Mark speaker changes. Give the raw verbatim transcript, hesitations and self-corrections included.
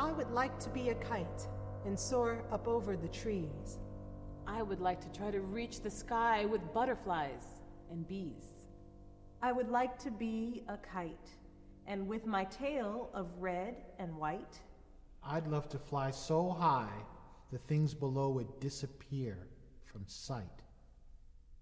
Speaker 1: I would like to be a kite and soar up over the trees.
Speaker 2: I would like to try to reach the sky with butterflies and bees.
Speaker 3: I would like to be a kite, and with my tail of red and white.
Speaker 4: I'd love to fly so high the things below would disappear from sight.